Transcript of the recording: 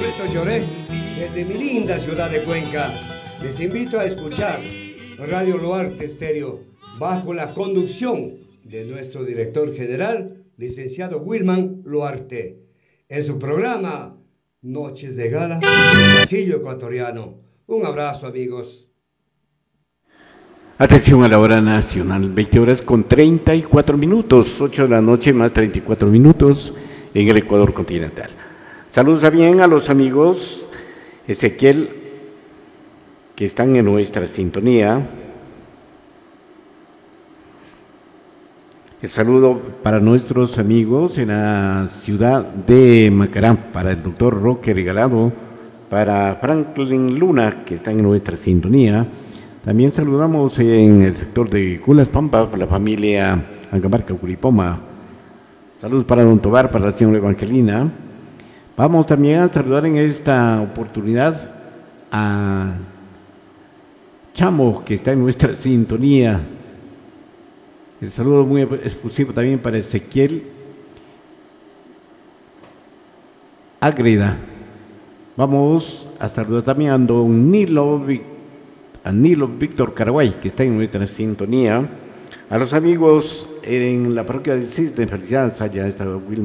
Alberto Lloré, desde mi linda ciudad de Cuenca. Les invito a escuchar Radio Luarte Estéreo, bajo la conducción de nuestro director general, licenciado Wilman Luarte, en su programa Noches de Gala, Pasillo Ecuatoriano. Un abrazo, amigos. Atención a la hora nacional, 20 horas con 34 minutos, 8 de la noche más 34 minutos en el Ecuador continental. Saludos también a los amigos Ezequiel que están en nuestra sintonía. El saludo para nuestros amigos en la ciudad de Macará, para el doctor Roque Regalado, para Franklin Luna, que están en nuestra sintonía. También saludamos en el sector de Culas Pampa, para la familia Ancamarca Curipoma. Saludos para don Tobar, para la señora Evangelina. Vamos también a saludar en esta oportunidad a Chamo, que está en nuestra sintonía. El saludo muy efusivo también para Ezequiel Ágreda. Vamos a saludar también a don Nilo Víctor Caraguay, que está en nuestra sintonía. A los amigos en la parroquia de Cis de Felicidad, allá está Wilma